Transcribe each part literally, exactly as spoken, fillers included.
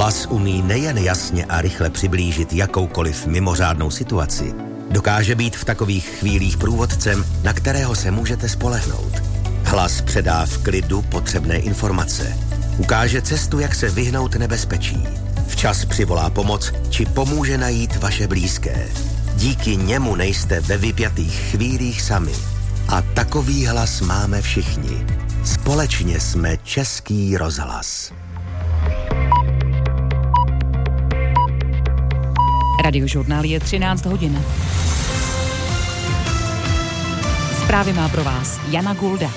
Hlas umí nejen jasně a rychle přiblížit jakoukoliv mimořádnou situaci, dokáže být v takových chvílích průvodcem, na kterého se můžete spolehnout. Hlas předá v klidu potřebné informace. Ukáže cestu, jak se vyhnout nebezpečí. Včas přivolá pomoc, či pomůže najít vaše blízké. Díky němu nejste ve vypjatých chvílích sami. A takový hlas máme všichni. Společně jsme Český rozhlas. Radiožurnál je třináct hodin. Zprávy má pro vás Jana Gulda.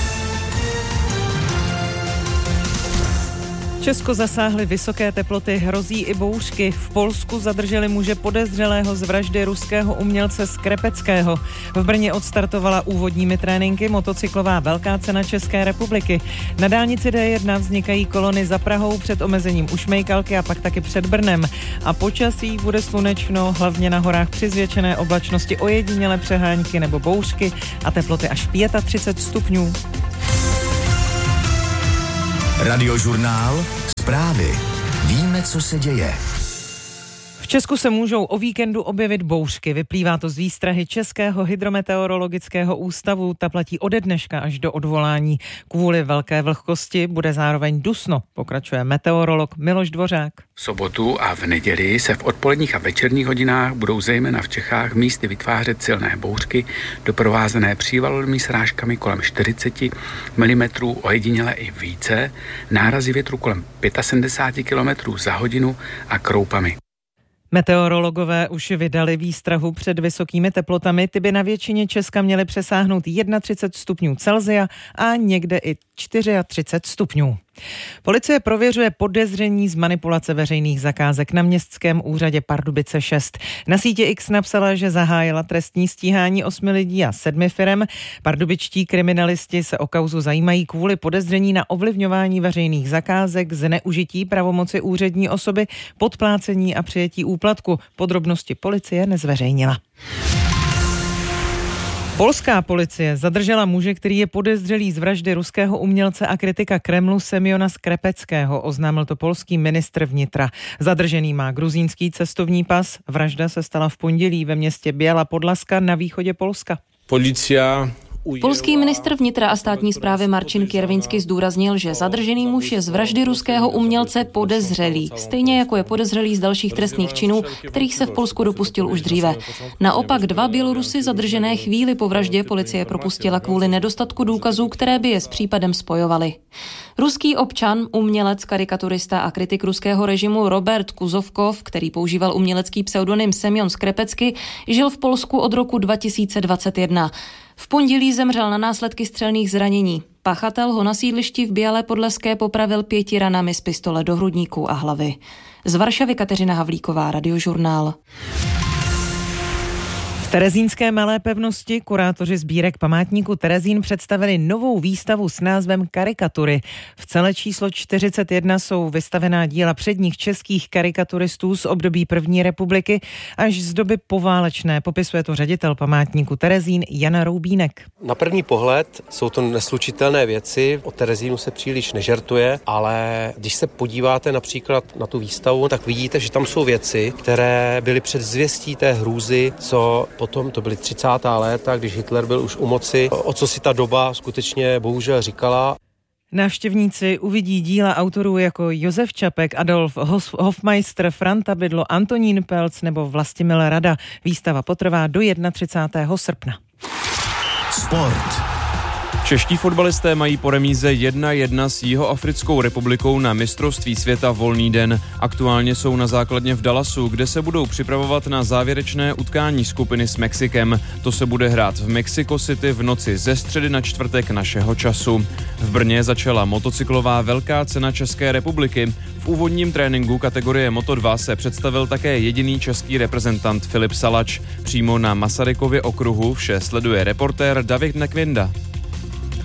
Česko zasáhly vysoké teploty, hrozí i bouřky. V Polsku zadrželi muže podezřelého z vraždy ruského umělce Skrepeckého. V Brně odstartovala úvodními tréninky motocyklová velká cena České republiky. Na dálnici D jedna vznikají kolony za Prahou před omezením u Šmejkalky a pak taky před Brnem. A počasí bude slunečno, hlavně na horách při zvětšené oblačnosti ojedinělé přehánky nebo bouřky a teploty až třicet pět stupňů. Radiožurnál, zprávy. Víme, co se děje. V Česku se můžou o víkendu objevit bouřky. Vyplývá to z výstrahy Českého hydrometeorologického ústavu. Ta platí ode dneška až do odvolání. Kvůli velké vlhkosti bude zároveň dusno, pokračuje meteorolog Miloš Dvořák. V sobotu a v neděli se v odpoledních a večerních hodinách budou zejména v Čechách místy vytvářet silné bouřky, doprovázené přívalovými srážkami kolem čtyřicet milimetrů, ojediněle i více, nárazy větru kolem sedmdesát pět kilometrů za hodinu a kroupami. Meteorologové už vydali výstrahu před vysokými teplotami, ty by na většině Česka měly přesáhnout třicet jedna stupňů Celsia a někde i třicet čtyři stupňů. Policie prověřuje podezření z manipulace veřejných zakázek na městském úřadě Pardubice šest. Na sítě X napsala, že zahájila trestní stíhání osmi lidí a sedmi firem. Pardubičtí kriminalisti se o kauzu zajímají kvůli podezření na ovlivňování veřejných zakázek, zneužití pravomoci úřední osoby, podplácení a přijetí úplatku. Podrobnosti policie nezveřejnila. Polská policie zadržela muže, který je podezřelý z vraždy ruského umělce a kritika Kremlu Semjona Skrepeckého, oznámil to polský ministr vnitra. Zadržený má gruzínský cestovní pas. Vražda se stala v pondělí ve městě Biela Podlaska na východě Polska. Policia Polský ministr vnitra a státní správy Marcin Kierwiński zdůraznil, že zadržený muž je z vraždy ruského umělce podezřelý, stejně jako je podezřelý z dalších trestných činů, kterých se v Polsku dopustil už dříve. Naopak dva Bělorusy zadržené chvíli po vraždě policie propustila kvůli nedostatku důkazů, které by je s případem spojovaly. Ruský občan, umělec, karikaturista a kritik ruského režimu Robert Kuzovkov, který používal umělecký pseudonym Semjon Skrepecky, žil v Polsku od roku dva tisíce dvacet jedna. V pondělí zemřel na následky střelných zranění. Pachatel ho na sídlišti v Bielé Podlaské popravil pěti ranami z pistole do hrudníku a hlavy. Z Varšavy Kateřina Havlíková, Radiožurnál. V terezínské Malé pevnosti kurátoři sbírek památníku Terezín představili novou výstavu s názvem Karikatury. V celé číslo čtyřicet jedna jsou vystavená díla předních českých karikaturistů z období první republiky až z doby poválečné, popisuje to ředitel památníku Terezín Jan Roubínek. Na první pohled jsou to neslučitelné věci, o Terezínu se příliš nežertuje, ale když se podíváte například na tu výstavu, tak vidíte, že tam jsou věci, které byly předzvěstí té hrůzy, co potom to byly třicátá léta, když Hitler byl už u moci, o co si ta doba skutečně bohužel říkala. Návštěvníci uvidí díla autorů jako Josef Čapek, Adolf Hofmeister, Franta Bydlo, Antonín Pelc nebo Vlastimil Rada. Výstava potrvá do třicátého prvního srpna. Sport. Čeští fotbalisté mají po remíze jedna jedna s Jihoafrickou republikou na mistrovství světa volný den. Aktuálně jsou na základně v Dallasu, kde se budou připravovat na závěrečné utkání skupiny s Mexikem. To se bude hrát v Mexico City v noci ze středy na čtvrtek našeho času. V Brně začala motocyklová velká cena České republiky. V úvodním tréninku kategorie Moto dva se představil také jediný český reprezentant Filip Salač. Přímo na Masarykově okruhu vše sleduje reportér David Nekvinda.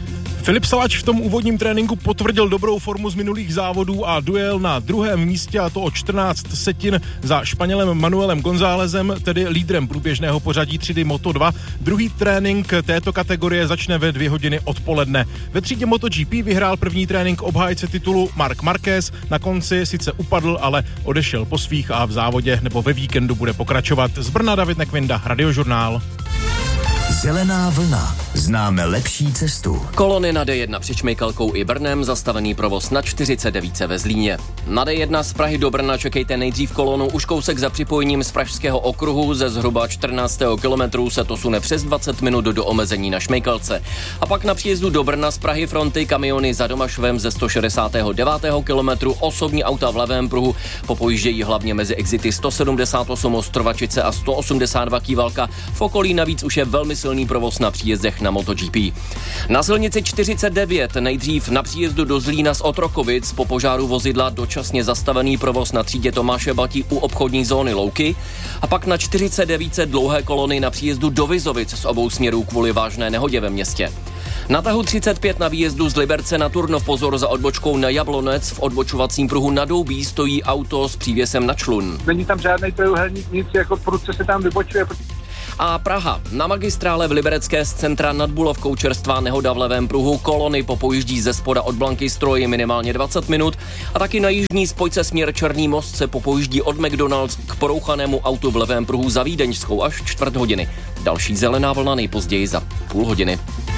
Filip Salač v tom úvodním tréninku potvrdil dobrou formu z minulých závodů a dojel na druhém místě, a to o čtrnáct setin za Španělem Manuelem Gonzálezem, tedy lídrem průběžného pořadí třídy Moto dva. Druhý trénink této kategorie začne ve dvě hodiny odpoledne. Ve třídě MotoGP vyhrál první trénink obhájce titulu Marc Marquez. Na konci sice upadl, ale odešel po svých a v závodě nebo ve víkendu bude pokračovat. Z Brna David Nekvinda, Radiožurnál. Zelená vlna. Známe lepší cestu. Kolony na D jedna před Šmejkalkou i Brnem, zastavený provoz na čtyřicet devět ve Zlíně. Na D jedna z Prahy do Brna čekejte nejdřív kolonu už kousek za připojením z Pražského okruhu, ze zhruba čtrnáctého kilometru se to sune přes dvacet minut do omezení na Šmejkalce. A pak na příjezdu do Brna z Prahy fronty kamiony za Domašovem ze sto šedesátého devátého kilometru, osobní auta v levém pruhu popojíždějí hlavně mezi exity sto sedmdesát osm Ostrovačice a sto osmdesát dva Kývalka. V okolí navíc už je velmi silný provoz na příjezdech na MotoGP. Na silnici čtyřicet devět nejdřív na příjezdu do Zlína z Otrokovic, po požáru vozidla dočasně zastavený provoz na třídě Tomáše Bati u obchodní zóny Louky, a pak na čtyřicet devět dlouhé kolony na příjezdu do Vizovic z obou směrů kvůli vážné nehodě ve městě. Na tahu třicet pět na výjezdu z Liberce na Turnov pozor za odbočkou na Jablonec, v odbočovacím pruhu na Doubí stojí auto s přívěsem na člun. Není tam žádný trojúhelník, nic, jako prudce se tam vybočuje. A Praha. Na magistrále v Liberecké z centra nad Bulovkou čerstvá nehoda v levém pruhu, kolony popojíždí ze spoda od Blanky stroji minimálně dvacet minut a taky na jižní spojce směr Černý most se popojíždí od McDonald's k porouchanému autu v levém pruhu za Vídeňskou až čtvrt hodiny. Další zelená vlna nejpozději za půl hodiny.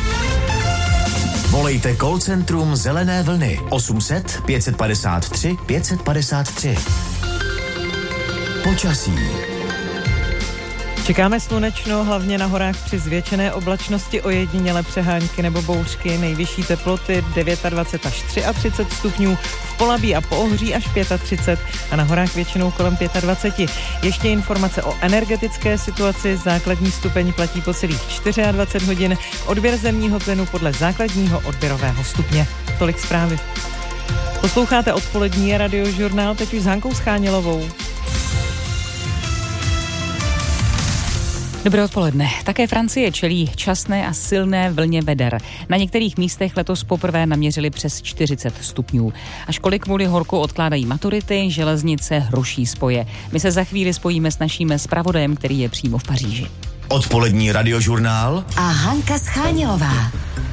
Volejte call centrum Zelené vlny osm set pět padesát tři pět padesát tři. Počasí. Čekáme slunečno, hlavně na horách při zvětšené oblačnosti, ojedinělé přehánky nebo bouřky, nejvyšší teploty dvacet devět až třicet tři stupňů, v Polabí a Poohří až třicet pět a na horách většinou kolem dvacet pět. Ještě informace o energetické situaci, základní stupeň platí po celých dvacet čtyři hodin, odběr zemního plynu podle základního odběrového stupně. Tolik zprávy. Posloucháte odpolední Radiožurnál, teď už s Hankou Schánělovou. Dobré odpoledne. Také Francie čelí časné a silné vlně veder. Na některých místech letos poprvé naměřili přes čtyřicet stupňů. A školy kvůli horku odkládají maturity, železnice ruší spoje. My se za chvíli spojíme s naším zpravodajem, který je přímo v Paříži. Odpolední Radiožurnál a Hanka Schánělová.